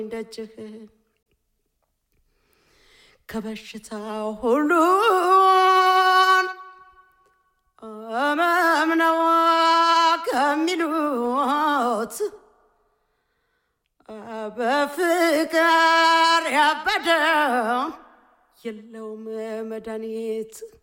ደጅህ ከበሽታው ሁሉ አመምነው ከሚሉት በፍቅር ያበደ የለውም መድኃኒት